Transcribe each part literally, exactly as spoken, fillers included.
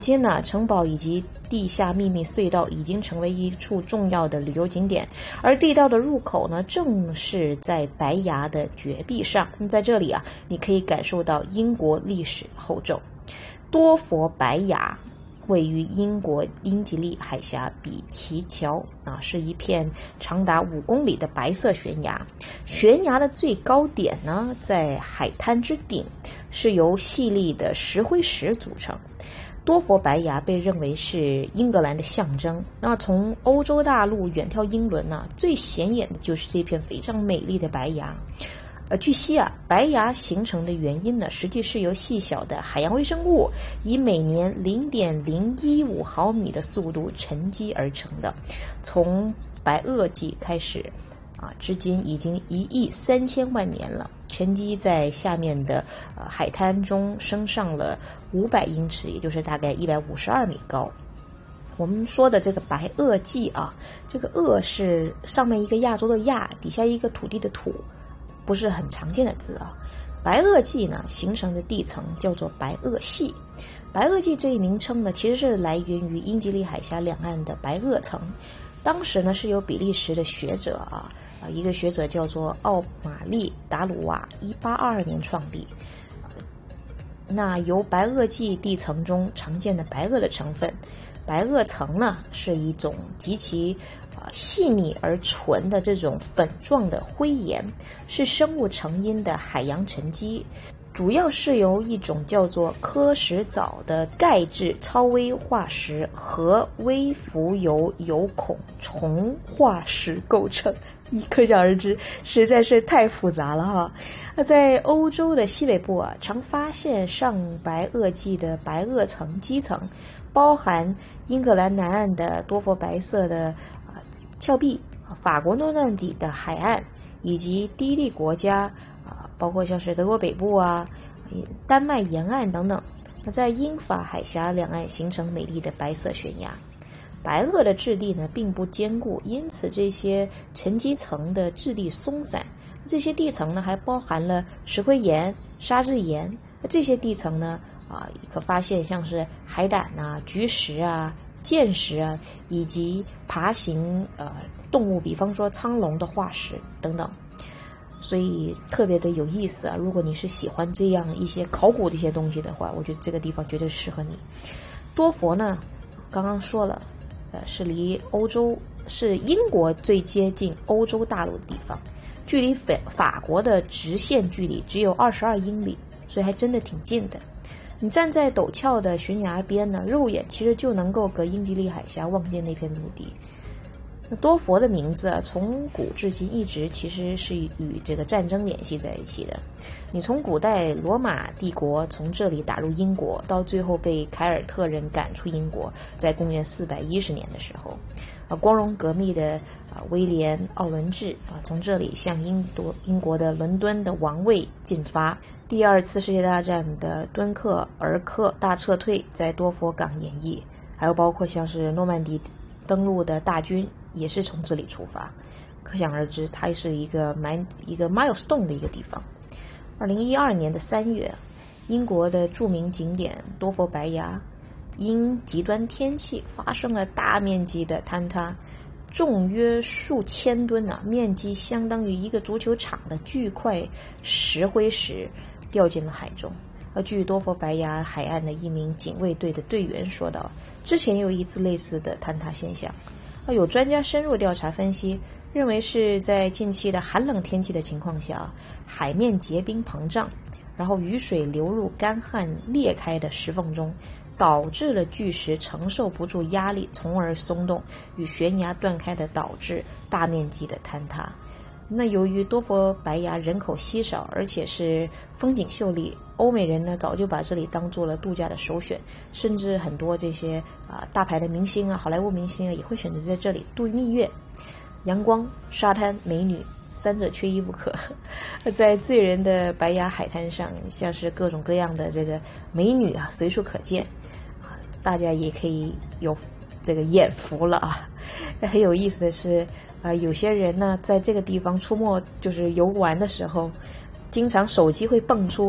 今呢，城堡以及地下秘密隧道已经成为一处重要的旅游景点，而地道的入口呢，正是在白崖的绝壁上。那在这里啊，你可以感受到英国历史厚重。多佛白崖位于英国英吉利海峡比奇桥啊，是一片长达五公里的白色悬崖。悬崖的最高点呢，在海滩之顶，是由细粒的石灰石组成。多佛白崖被认为是英格兰的象征。那从欧洲大陆远眺英伦呢、啊，最显眼的就是这片非常美丽的白崖。呃，据悉啊，白崖形成的原因呢，实际是由细小的海洋微生物以每年零点零一五毫米的速度沉积而成的。从白垩纪开始啊，至今已经一亿三千万年了，沉积在下面的呃海滩中升上了五百英尺，也就是大概一百五十二米高。我们说的这个白垩纪啊，这个垩是上面一个亚洲的亚，底下一个土地的土，不是很常见的字啊。白垩纪呢形成的地层叫做白垩系。白垩纪这一名称呢，其实是来源于英吉利海峡两岸的白垩层。当时呢是由比利时的学者啊。啊，一个学者叫做奥马利达鲁瓦，一八二二年创立。那由白垩纪地层中常见的白垩的成分，白垩层呢是一种极其啊细腻而纯的这种粉状的灰岩，是生物成因的海洋沉积，主要是由一种叫做科石藻的钙质超微化石和微浮游有孔虫化石构成。你可想而知，实在是太复杂了哈。那在欧洲的西北部啊，常发现上白垩纪的白垩层基层，包含英格兰南岸的多佛白色的啊峭壁，法国诺曼底的海岸，以及低地国家啊，包括像是德国北部啊、丹麦沿岸等等。那在英法海峡两岸形成美丽的白色悬崖。白垩的质地呢并不坚固，因此这些沉积层的质地松散。这些地层呢还包含了石灰岩、砂质岩。这些地层呢啊，可发现像是海胆啊、菊石啊、剑石啊，以及爬行呃动物，比方说苍龙的化石等等。所以特别的有意思啊！如果你是喜欢这样一些考古的一些东西的话，我觉得这个地方绝对适合你。多佛呢，刚刚说了。呃，是离欧洲是英国最接近欧洲大陆的地方，距离法法国的直线距离只有二十二英里，所以还真的挺近的。你站在陡峭的悬崖边呢，肉眼其实就能够隔英吉利海峡望见那片陆地。那多佛的名字啊，从古至今一直其实是与这个战争联系在一起的。你从古代罗马帝国从这里打入英国，到最后被凯尔特人赶出英国，在公元四百一十年的时候，啊，光荣革命的啊威廉奥伦治啊从这里向英国英国的伦敦的王位进发。第二次世界大战的敦刻尔克大撤退在多佛港演绎，还有包括像是诺曼底登陆的大军也是从这里出发。可想而知，它是一个蛮一个 milestone 的一个地方。二零一二年的三月，英国的著名景点多佛白崖因极端天气发生了大面积的坍塌，重约数千吨啊，面积相当于一个足球场的巨块石灰石掉进了海中。而据多佛白崖海岸的一名警卫队的队员说道，之前有一次类似的坍塌现象。有专家深入调查分析，认为是在近期的寒冷天气的情况下，海面结冰膨胀，然后雨水流入干旱裂开的石缝中，导致了巨石承受不住压力，从而松动，与悬崖断开的导致大面积的坍塌。那由于多佛白崖人口稀少，而且是风景秀丽，欧美人呢早就把这里当做了度假的首选，甚至很多这些啊大牌的明星啊、好莱坞明星啊也会选择在这里度蜜月。阳光、沙滩、美女，三者缺一不可。在醉人的白崖海滩上，像是各种各样的这个美女啊随处可见，啊，大家也可以有这个眼福了啊。很有意思的是，啊，有些人呢在这个地方出没，就是游玩的时候，经常手机会蹦出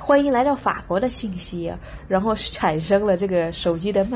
欢迎来到法国的信息，然后产生了这个手机的